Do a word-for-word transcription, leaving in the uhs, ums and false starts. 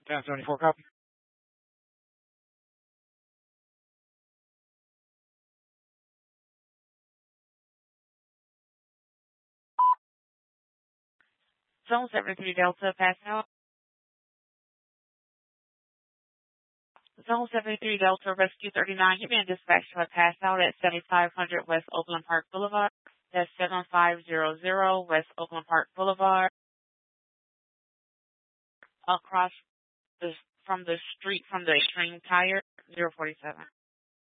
ten seventy-four copy. Zone seventy-three Delta, pass out. Zone seventy-three Delta, Rescue thirty-nine. You're being dispatched to a pass out at seventy-five hundred West Oakland Park Boulevard. That's seven five zero zero West Oakland Park Boulevard. Across the, from the street from the Extreme Tire, zero forty-seven.